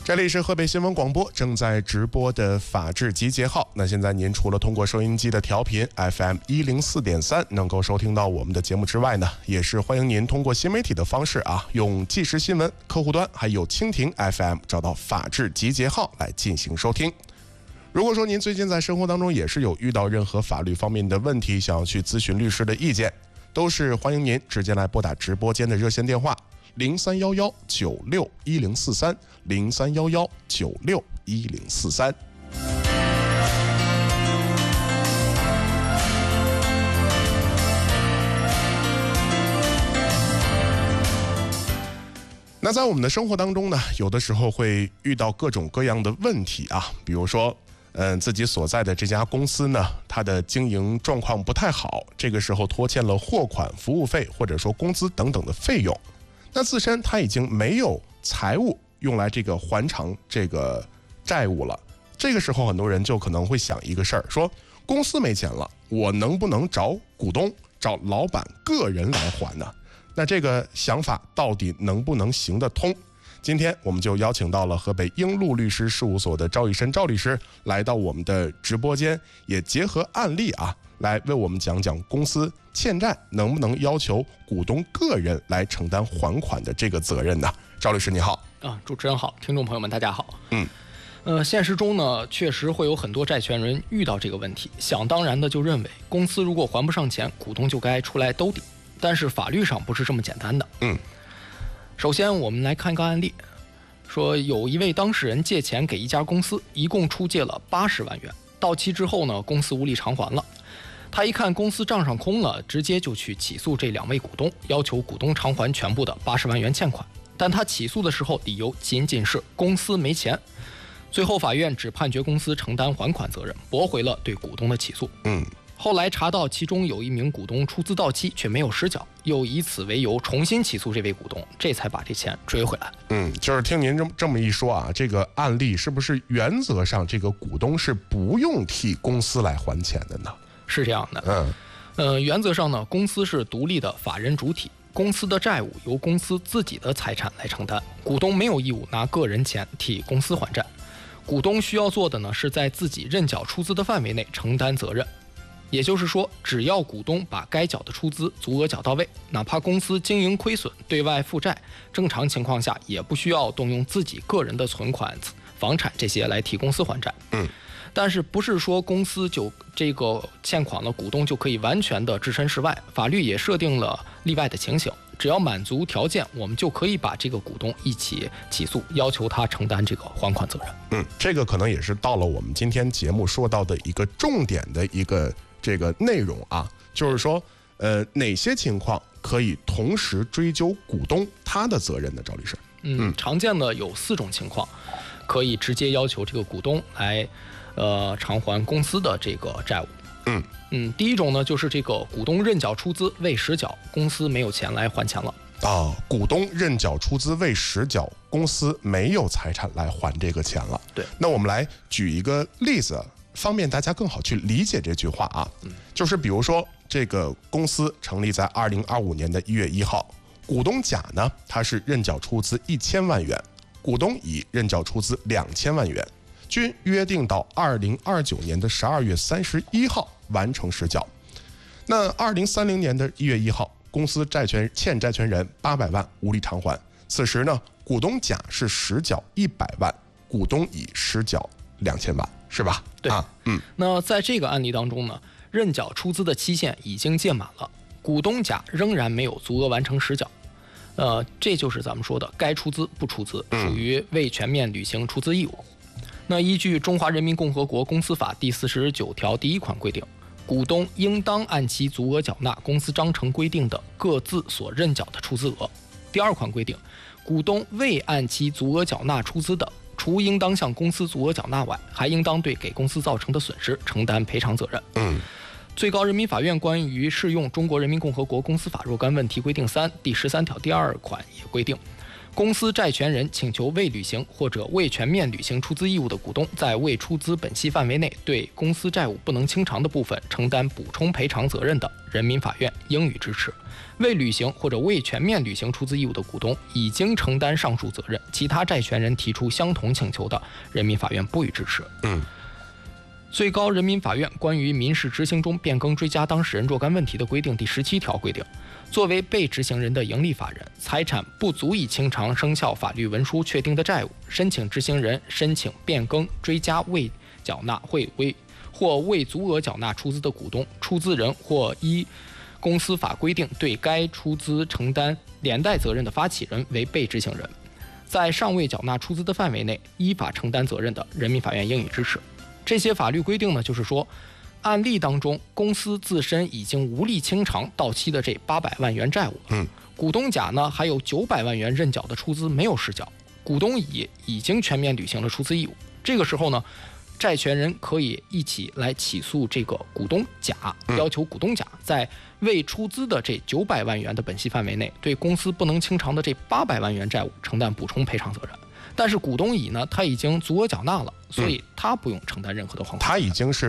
这里是河北新闻广播正在直播的法治集结号。那现在您除了通过收音机的调频 FM104.3 能够收听到我们的节目之外呢，也是欢迎您通过新媒体的方式用即时新闻客户端还有蜻蜓 FM 找到法治集结号来进行收听。如果说您最近在生活当中也是有遇到任何法律方面的问题，想要去咨询律师的意见，都是欢迎您直接来拨打直播间的热线电话0311961043 0311961043。那在我们的生活当中呢，有的时候会遇到各种各样的问题比如说自己所在的这家公司呢，它的经营状况不太好，这个时候拖欠了货款、服务费或者说工资等等的费用，那自身他已经没有财务用来这个还偿这个债务了。这个时候很多人就可能会想一个事儿，说公司没钱了，我能不能找股东、找老板个人来还呢？那这个想法到底能不能行得通？今天我们就邀请到了河北英路律师事务所的赵一申赵律师来到我们的直播间，也结合案例来为我们讲讲公司欠债能不能要求股东个人来承担还款的这个责任呢？赵律师你好。 主持人好，听众朋友们大家好。现实中呢，确实会有很多债权人遇到这个问题，想当然的就认为公司如果还不上钱，股东就该出来兜底，但是法律上不是这么简单的。首先我们来看个案例，说有一位当事人借钱给一家公司，一共出借了80万元，到期之后呢，公司无力偿还了。他一看公司账上空了，直接就去起诉这2位股东，要求股东偿还全部的80万元欠款。但他起诉的时候理由仅仅是公司没钱，最后法院只判决公司承担还款责任，驳回了对股东的起诉。后来查到其中有一名股东出资到期却没有实缴，又以此为由重新起诉这位股东，这才把这钱追回来。 就是听您这么一说这个案例是不是原则上这个股东是不用替公司来还钱的呢？ 是这样的。原则上呢，公司是独立的法人主体，公司的债务由公司自己的财产来承担，股东没有义务拿个人钱替公司还债。股东需要做的呢，是在自己认缴出资的范围内承担责任。也就是说，只要股东把该缴的出资足额缴到位，哪怕公司经营亏损、对外负债，正常情况下也不需要动用自己个人的存款、房产这些来替公司还债。但是不是说公司就这个欠款了，股东就可以完全的置身事外？法律也设定了例外的情形，只要满足条件，我们就可以把这个股东一起起诉，要求他承担这个还款责任。 这个可能也是到了我们今天节目说到的一个重点的一个这个内容就是说哪些情况可以同时追究股东他的责任呢？赵律师。 常见的有4种情况，可以直接要求这个股东来偿还公司的这个债务。第一种呢，就是这个股东认缴出资未实缴，公司没有钱来还钱了。 股东认缴出资未实缴，公司没有财产来还这个钱了。 对。 那我们来举一个例子，方便大家更好去理解这句话就是比如说这个公司成立在2025年的1月1号，股东甲呢，他是认缴出资1000万元，股东乙认缴出资2000万元，均约定到2029年的12月31号完成实缴。那2030年的1月1号，公司欠债权人800万无力偿还，此时呢，股东甲是实缴100万，股东乙实缴2000万，是吧？ 对。那在这个案例当中呢，认缴出资的期限已经届满了，股东甲仍然没有足额完成实缴，这就是咱们说的该出资不出资，属于未全面履行出资义务。那依据《中华人民共和国公司法》第49条第1款规定，股东应当按其足额缴纳公司章程规定的各自所认缴的出资额。第2款规定，股东未按其足额缴纳出资的，除应当向公司足额缴纳外，还应当对给公司造成的损失承担赔偿责任。最高人民法院关于适用《中华人民共和国公司法若干问题规定3》第13条第2款也规定， 公司债权人请求未履行或者未全面履行出资义务的股东，在未出资本息范围内对公司债务不能清偿的部分承担补充赔偿责任的，人民法院应予支持；未履行或者未全面履行出资义务的股东已经承担上述责任，其他债权人提出相同请求的，人民法院不予支持。最高人民法院关于民事执行中变更追加当事人若干问题的规定第17条规定，作为被执行人的营利法人，财产不足以清偿生效法律文书确定的债务，申请执行人申请变更追加未缴纳或未足额缴纳出资的股东、出资人或依公司法规定对该出资承担连带责任的发起人为被执行人，在尚未缴纳出资的范围内依法承担责任的，人民法院应予支持。这些法律规定呢，就是说，案例当中，公司自身已经无力清偿到期的这800万元债务，股东甲呢还有900万元认缴的出资没有实缴，股东乙已经全面履行了出资义务。这个时候呢，债权人可以一起来起诉这个股东甲，要求股东甲在未出资的这900万元的本息范围内，对公司不能清偿的这800万元债务承担补充赔偿责任。但是股东乙呢，他已经足额缴纳了，所以他不用承担任何的还款。 他已经是